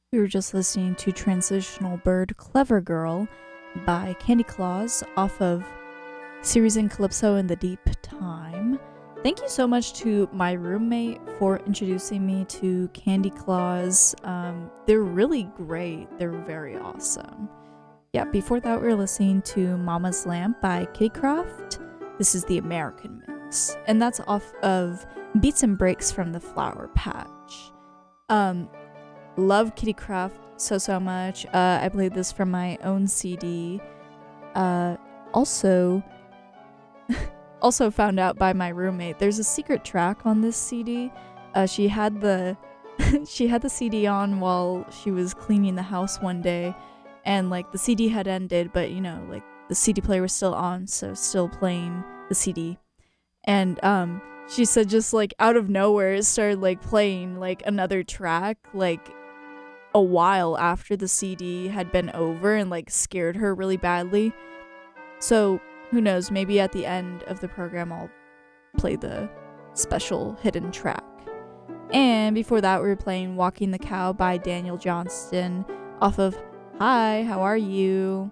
We were just listening to Transitional Bird Clever Girl by Candy Claus off of Series in Calypso in the Deep Time. Thank you so much to my roommate for introducing me to Candy Claus. They're really great. They're very awesome. Yeah, before that we were listening to Mama's Lamp by Kittycraft. This is the American mix. And that's off of Beats and Breaks from the Flower Patch. Love Kittycraft so much. I played this from my own CD. Also found out by my roommate there's a secret track on this CD. She had the she had the CD on while she was cleaning the house one day, and like the CD had ended, but you know, like the CD player was still on, so still playing the CD. And she said just like out of nowhere it started like playing like another track like a while after the CD had been over, and like scared her really badly. So who knows, maybe at the end of the program I'll play the special hidden track. And before that we were playing Walking the Cow by Daniel Johnston off of Hi, How Are You?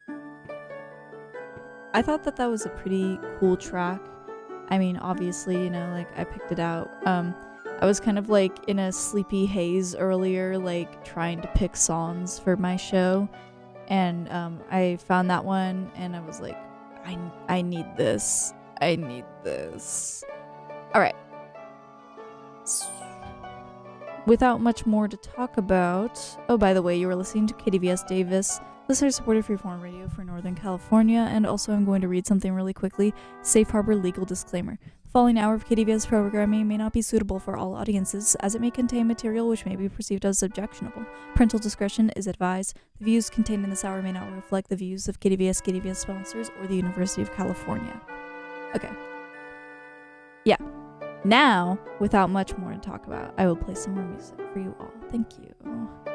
I thought that was a pretty cool track. I mean, obviously, you know, like I picked it out. I was kind of like in a sleepy haze earlier, like trying to pick songs for my show, and I found that one and I was like, I need this. I need this. All right. Without much more to talk about, oh, by the way, you were listening to KDVS Davis, listener-supported freeform radio for Northern California, and also I'm going to read something really quickly. Safe Harbor legal disclaimer. The following hour of KDVS programming may not be suitable for all audiences, as it may contain material which may be perceived as objectionable. Parental discretion is advised. The views contained in this hour may not reflect the views of KDVS sponsors, or the University of California. Okay. Yeah. Now, without much more to talk about, I will play some more music for you all. Thank you.